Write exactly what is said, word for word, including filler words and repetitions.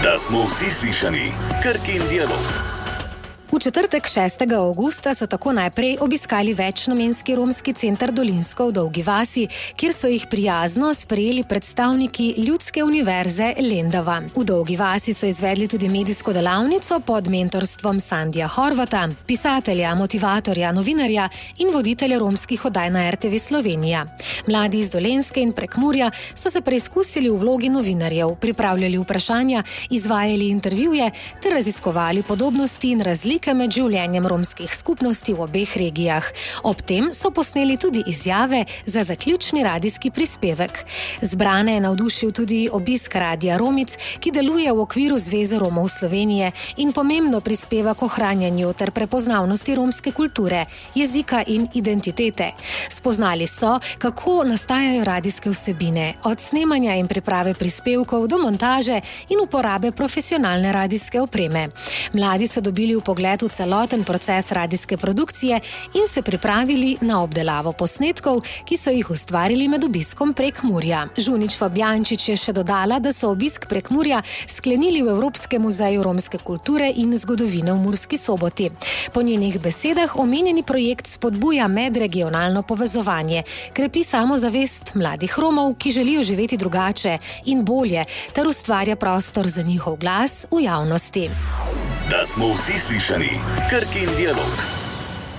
Da smo vsi slišani, Krkin dialog. V četrtek šestega avgusta so tako najprej obiskali večnamenski romski center Dolinsko v Dolgi vasi, kjer so jih prijazno sprejeli predstavniki Ljudske univerze Lendava. V Dolgi vasi so izvedli tudi medijsko delavnico pod mentorstvom Sandija Horvata, pisatelja, motivatorja, novinarja in voditelja romskih oddaj na er te ve Slovenija. Mladi iz Dolenjske in Prekmurja so se preizkusili v vlogi novinarjev, pripravljali vprašanja, izvajali intervjuje ter raziskovali podobnosti in razlike med življenjem romskih skupnosti v obeh regijah. Ob tem so posneli tudi izjave za zaključni radijski prispevek. Zbrane je navdušil tudi obisk Radia Romic, ki deluje v okviru Zveze Romov Slovenije in pomembno prispeva k ohranjanju ter prepoznavnosti romske kulture, jezika in identitete. Spoznali so, kako nastajajo radijske vsebine, od snemanja in priprave prispevkov do montaže in uporabe profesionalne radijske opreme. Mladi so dobili vpogled v celoten proces radijske produkcije in se pripravili na obdelavo posnetkov, ki so jih ustvarili med obiskom Prekmurja. Žunič Fabjančič je še dodala, da so obisk Prekmurja sklenili v Evropskem muzeju romske kulture in zgodovine v Murski Soboti. Po njenih besedah omenjeni projekt spodbuja medregionalno povezovanje, krepi samozavest mladih Romov, ki želijo živeti drugače in bolje, ter ustvarja prostor za njihov glas v javnosti. Da smo vsi slišani, Krkin dialog.